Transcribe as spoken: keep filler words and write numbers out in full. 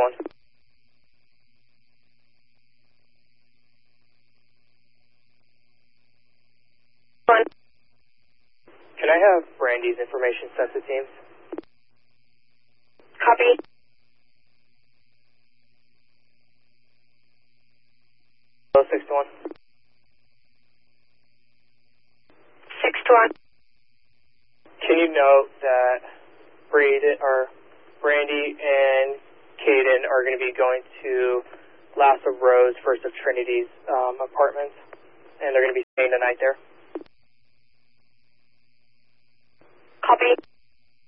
one. One. Can I have Brandy's information sent to teams? Copy. Hello, six to one. Six to one. Can you note that Braden, or Brandy and Caden are going to be going to Lasso Rose, First of Trinity's um, apartments, and they're going to be staying the night there? Copy.